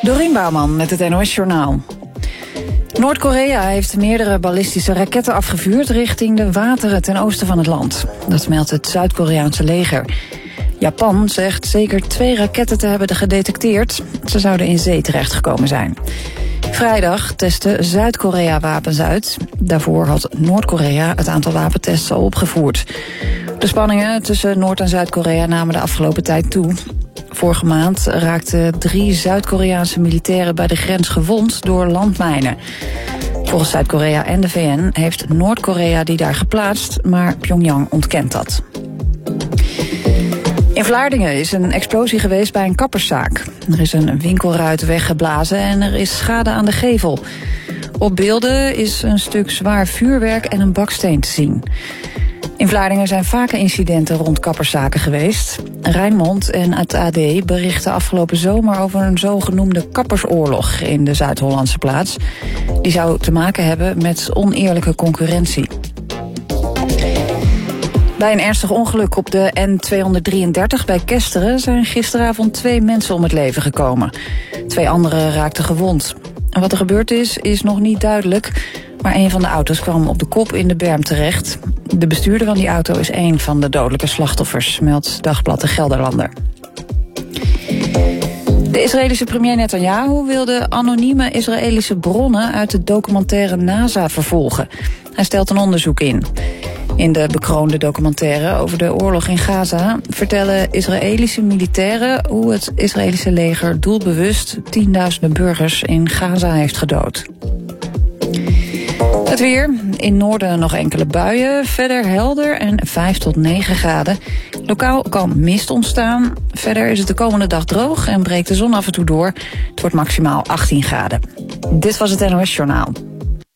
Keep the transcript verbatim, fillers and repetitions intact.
Dorien Bouwman met het N O S-journaal. Noord-Korea heeft meerdere ballistische raketten afgevuurd richting de wateren ten oosten van het land. Dat meldt het Zuid-Koreaanse leger. Japan zegt zeker twee raketten te hebben gedetecteerd. Ze zouden in zee terechtgekomen zijn. Vrijdag testte Zuid-Korea wapens uit. Daarvoor had Noord-Korea het aantal wapentests al opgevoerd. De spanningen tussen Noord- en Zuid-Korea namen de afgelopen tijd toe. Vorige maand raakten drie Zuid-Koreaanse militairen bij de grens gewond door landmijnen. Volgens Zuid-Korea en de V N heeft Noord-Korea die daar geplaatst, maar Pyongyang ontkent dat. In Vlaardingen is een explosie geweest bij een kapperszaak. Er is een winkelruit weggeblazen en er is schade aan de gevel. Op beelden is een stuk zwaar vuurwerk en een baksteen te zien. In Vlaardingen zijn vaker incidenten rond kapperszaken geweest. Rijnmond en het A D berichten afgelopen zomer over een zogenoemde kappersoorlog in de Zuid-Hollandse plaats. Die zou te maken hebben met oneerlijke concurrentie. Bij een ernstig ongeluk op de N tweehonderddrieëndertig bij Kesteren zijn gisteravond twee mensen om het leven gekomen. Twee anderen raakten gewond. En wat er gebeurd is, is nog niet duidelijk. Maar een van de auto's kwam op de kop in de berm terecht. De bestuurder van die auto is één van de dodelijke slachtoffers, meldt Dagblad de Gelderlander. De Israëlische premier Netanyahu wil de anonieme Israëlische bronnen uit de documentaire NASA vervolgen. Hij stelt een onderzoek in. In de bekroonde documentaire over de oorlog in Gaza vertellen Israëlische militairen hoe het Israëlische leger doelbewust tienduizenden burgers in Gaza heeft gedood. Het weer. In noorden nog enkele buien. Verder helder en vijf tot negen graden. Lokaal kan mist ontstaan. Verder is het de komende dag droog en breekt de zon af en toe door. Het wordt maximaal achttien graden. Dit was het N O S-journaal.